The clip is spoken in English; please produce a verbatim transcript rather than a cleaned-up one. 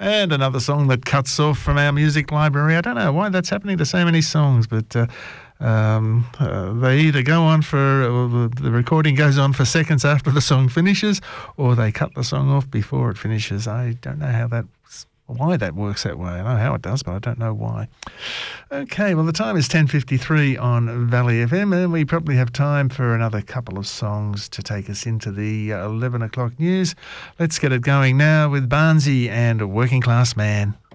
And another song that cuts off from our music library. I don't know why that's happening to so many songs, but uh, um, uh, they either go on for, or the recording goes on for seconds after the song finishes, or they cut the song off before it finishes. I don't know how that why that works that way. I know how it does, but I don't know why. Okay, well, the time is ten fifty-three on Valley F M, and we probably have time for another couple of songs to take us into the uh, eleven o'clock news. Let's get it going now with Barnsey and Working Class Man.